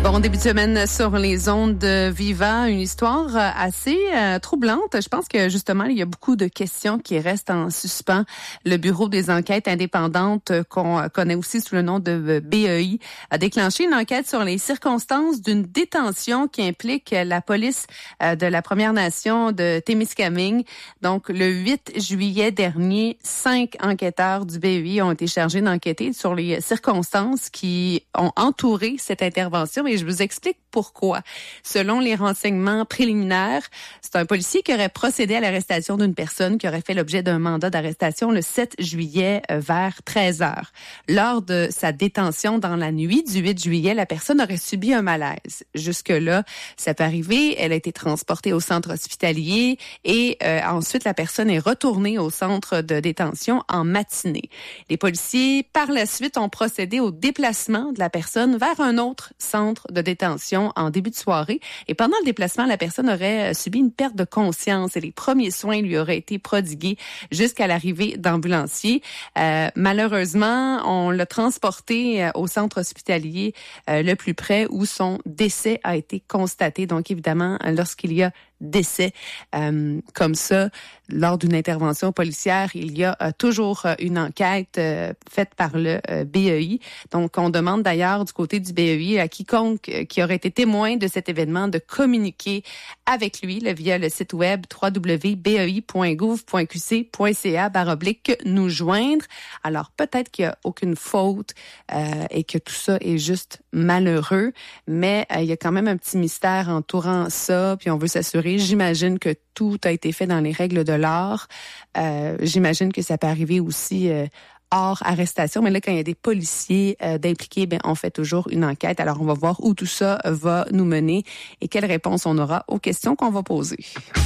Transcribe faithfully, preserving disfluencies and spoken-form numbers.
Bon début de semaine sur les ondes de Viva, une histoire assez euh, troublante. Je pense que justement, il y a beaucoup de questions qui restent en suspens. Le Bureau des enquêtes indépendantes, qu'on connaît aussi sous le nom de B E I, a déclenché une enquête sur les circonstances d'une détention qui implique la police euh, de la Première Nation de Témiscamingue. Donc, le huit juillet dernier, cinq enquêteurs du B E I ont été chargés d'enquêter sur les circonstances qui ont entouré cette intervention. Mais je vous explique pourquoi. Selon les renseignements préliminaires, c'est un policier qui aurait procédé à l'arrestation d'une personne qui aurait fait l'objet d'un mandat d'arrestation le sept juillet vers treize heures. Lors de sa détention dans la nuit du huit juillet, la personne aurait subi un malaise. Jusque-là, ça peut arriver. Elle a été transportée au centre hospitalier et euh, ensuite la personne est retournée au centre de détention en matinée. Les policiers, par la suite, ont procédé au déplacement de la personne vers un autre centre de détention en début de soirée. Et pendant le déplacement, la personne aurait subi une perte de conscience et les premiers soins lui auraient été prodigués jusqu'à l'arrivée d'ambulanciers. Euh, malheureusement, on l'a transporté au centre hospitalier euh, le plus près où son décès a été constaté. Donc, évidemment, lorsqu'il y a décès euh, comme ça, lors d'une intervention policière, il y a euh, toujours euh, une enquête euh, faite par le euh, B E I. Donc, on demande d'ailleurs du côté du B E I à quiconque euh, qui aurait été témoin de cet événement de communiquer avec lui là, via le site web w w w point b e i point gouv point q c point c a barre oblique nous joindre. Alors, peut-être qu'il n'y a aucune faute euh, et que tout ça est juste malheureux, mais euh, il y a quand même un petit mystère entourant ça, puis on veut s'assurer. J'imagine que tout a été fait dans les règles de l'art. Euh, j'imagine que ça peut arriver aussi euh, hors arrestation. Mais là, quand il y a des policiers euh, d'impliqués, ben, on fait toujours une enquête. Alors, on va voir où tout ça va nous mener et quelles réponses on aura aux questions qu'on va poser.